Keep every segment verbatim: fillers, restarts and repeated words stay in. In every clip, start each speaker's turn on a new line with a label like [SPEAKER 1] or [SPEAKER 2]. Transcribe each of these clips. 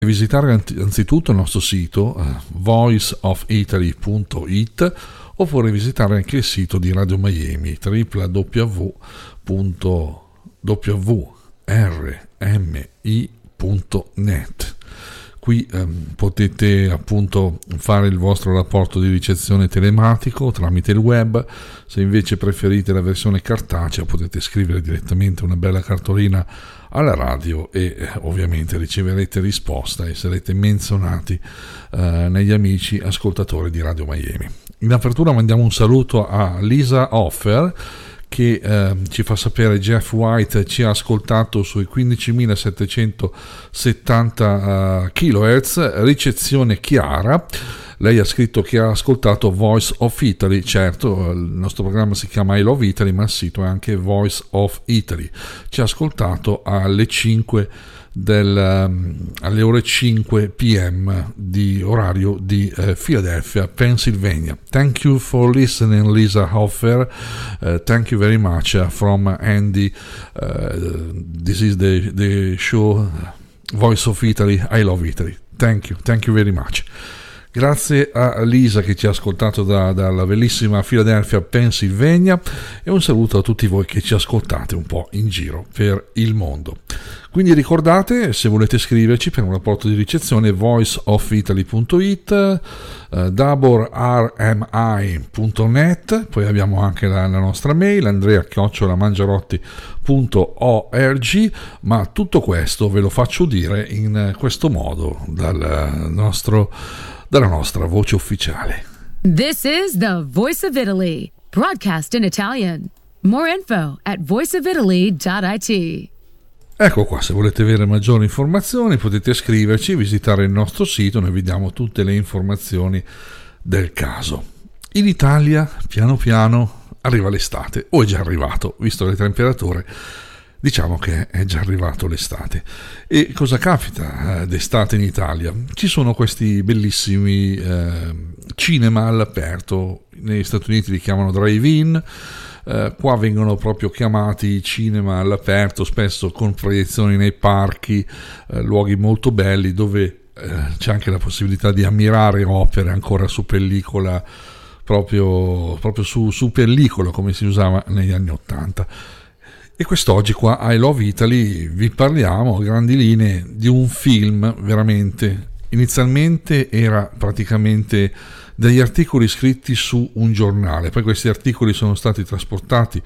[SPEAKER 1] visitare anzitutto il nostro sito uh, voice of italy punto it oppure visitare anche il sito di Radio Miami w w w punto w r m i punto net. Qui ehm, potete appunto fare il vostro rapporto di ricezione telematico tramite il web. Se invece preferite la versione cartacea potete scrivere direttamente una bella cartolina alla radio e eh, ovviamente riceverete risposta e sarete menzionati eh, negli amici ascoltatori di Radio Miami. In apertura mandiamo un saluto a Lisa Offer che eh, ci fa sapere Jeff White ci ha ascoltato sui quindicimilasettecentosettanta uh, kilohertz, ricezione chiara. Lei ha scritto che ha ascoltato Voice of Italy, certo il nostro programma si chiama I Love Italy ma il sito è anche Voice of Italy. Ci ha ascoltato alle cinque del, um, alle ore cinque p m di orario di uh, Philadelphia, Pennsylvania. Thank you for listening, Lisa Hoffer. Uh, thank you very much uh, from Andy. Uh, this is the, the show Voice of Italy, I Love Italy. Thank you, thank you very much. Grazie a Lisa che ci ha ascoltato da, dalla bellissima Philadelphia, Pennsylvania, e un saluto a tutti voi che ci ascoltate un po' in giro per il mondo. Quindi ricordate, se volete scriverci per un rapporto di ricezione, voice of italy punto it, uh, dabor r m i punto net, poi abbiamo anche la, la nostra mail, andrea chiocciola mangiarotti punto org, ma tutto questo ve lo faccio dire in questo modo dal nostro dalla nostra voce ufficiale.
[SPEAKER 2] This is the Voice of Italy, broadcast in Italian. More info at voice of italy dot it.
[SPEAKER 1] Ecco qua, se volete avere maggiori informazioni potete scriverci, visitare il nostro sito, noi vi diamo tutte le informazioni del caso. In Italia, piano piano, arriva l'estate, o è già arrivato, visto le temperature. Diciamo che è già arrivato l'estate. E cosa capita d'estate in Italia? Ci sono questi bellissimi eh, cinema all'aperto, negli Stati Uniti li chiamano drive-in, eh, qua vengono proprio chiamati cinema all'aperto, spesso con proiezioni nei parchi, eh, luoghi molto belli dove eh, c'è anche la possibilità di ammirare opere ancora su pellicola, proprio, proprio su, su pellicola come si usava negli anni Ottanta. E quest'oggi qua a I Love Italy vi parliamo a grandi linee di un film veramente, inizialmente era praticamente degli articoli scritti su un giornale, poi questi articoli sono stati trasportati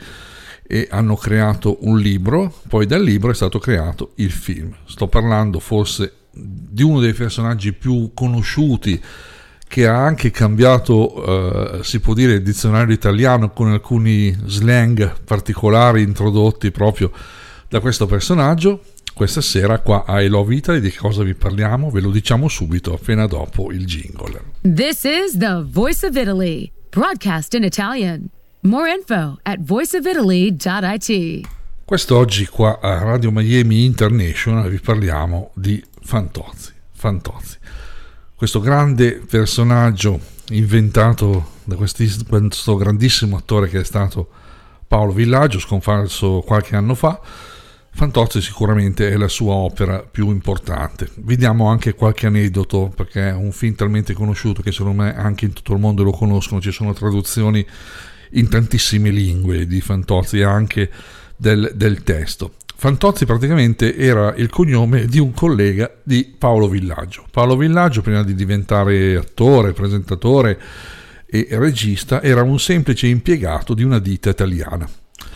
[SPEAKER 1] e hanno creato un libro, poi dal libro è stato creato il film. Sto parlando forse di uno dei personaggi più conosciuti, che ha anche cambiato, eh, si può dire, il dizionario italiano con alcuni slang particolari introdotti proprio da questo personaggio. Questa sera qua a I Love Italy di cosa vi parliamo? Ve lo diciamo subito appena dopo il jingle.
[SPEAKER 2] This is the Voice of Italy, broadcast in Italian. More info at voice of italy dot it.
[SPEAKER 1] Quest'oggi qua a Radio Miami International vi parliamo di Fantozzi. Fantozzi. Questo grande personaggio inventato da questi, questo grandissimo attore che è stato Paolo Villaggio, scomparso qualche anno fa. Fantozzi sicuramente è la sua opera più importante. Vi diamo anche qualche aneddoto, perché è un film talmente conosciuto che secondo me anche in tutto il mondo lo conoscono. Ci sono traduzioni in tantissime lingue di Fantozzi e anche del, del testo. Fantozzi praticamente era il cognome di un collega di Paolo Villaggio. Paolo Villaggio, prima di diventare attore, presentatore e regista, era un semplice impiegato di una ditta italiana.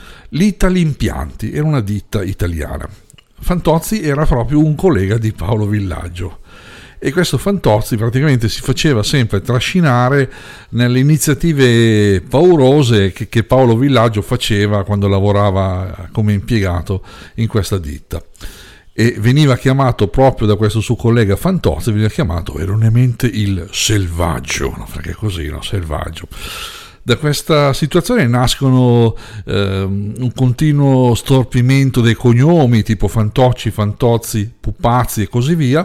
[SPEAKER 1] L'Italimpianti era una ditta italiana. Fantozzi era proprio un collega di Paolo Villaggio. E questo Fantozzi praticamente si faceva sempre trascinare nelle iniziative paurose che, che Paolo Villaggio faceva quando lavorava come impiegato in questa ditta, e veniva chiamato proprio da questo suo collega Fantozzi, veniva chiamato erroneamente il selvaggio, no? Perché così, no? Selvaggio. Da questa situazione nascono eh, un continuo storpimento dei cognomi tipo Fantocci, Fantozzi, Pupazzi e così via.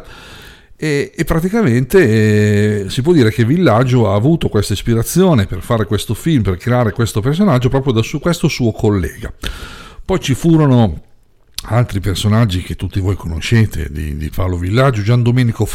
[SPEAKER 1] E, e praticamente eh, si può dire che Villaggio ha avuto questa ispirazione per fare questo film, per creare questo personaggio proprio da su questo suo collega. Poi ci furono altri personaggi che tutti voi conoscete di, di Paolo Villaggio: Gian Domenico